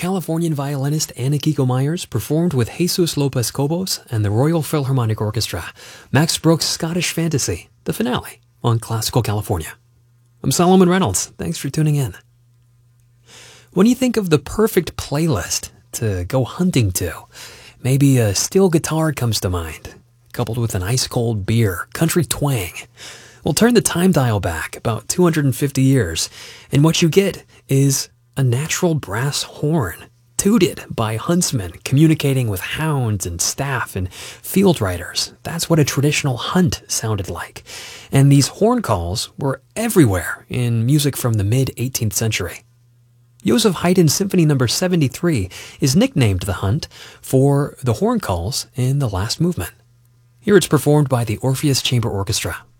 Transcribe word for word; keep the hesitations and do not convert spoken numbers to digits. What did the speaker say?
Californian violinist Anna Kiko Myers performed with Jesus Lopez Cobos and the Royal Philharmonic Orchestra, Max Bruch's Scottish Fantasy, the finale on Classical California. I'm Solomon Reynolds. Thanks for tuning in. When you think of the perfect playlist to go hunting to, maybe a steel guitar comes to mind, coupled with an ice-cold beer, country twang. We'll turn the time dial back about two hundred fifty years, and what you get is a natural brass horn, tooted by huntsmen communicating with hounds and staff and field riders. That's what a traditional hunt sounded like. And these horn calls were everywhere in music from the mid-eighteenth century. Joseph Haydn's Symphony number seventy-three is nicknamed the Hunt for the horn calls in the last movement. Here it's performed by the Orpheus Chamber Orchestra.